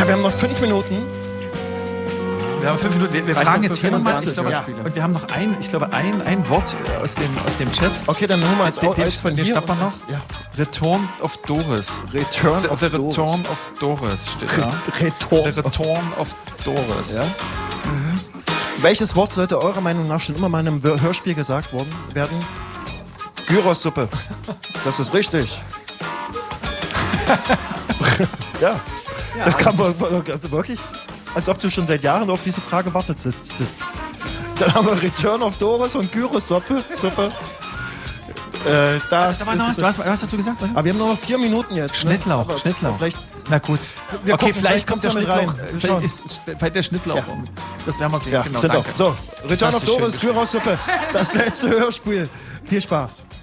wir haben noch 5 Minuten. Wir haben 5 Minuten. Wir fragen jetzt hier nochmal. Ja. Und wir haben noch ein Wort aus dem Chat. Okay, dann holen wir jetzt Den von hier. schnappen wir noch. Ja. Return of Doris. Return of The Doris. Return of Doris steht da. Return. The Return of Doris. Ja. Welches Wort sollte eurer Meinung nach schon immer mal in einem Hörspiel gesagt werden? Gyrossuppe. Das ist richtig. Ja. Das kann man also wirklich, als ob du schon seit Jahren auf diese Frage wartet sitzt. Dann haben wir Return of Doris und Gyrossuppe. Was hast du gesagt? Aber wir haben nur noch 4 Minuten jetzt. Schnittlauch. Ne? Schnittlauch. Vielleicht, Na gut. wir Okay, gucken, vielleicht kommt der kommt's Schnittlauch. damit rein. Vielleicht der Schnittlauch. Ja. Das werden wir sehen. ja, Genau, Schnittlauch. danke. So, Return Das of hast du schön Doris, Gyrossuppe. Das letzte Hörspiel. Viel Spaß.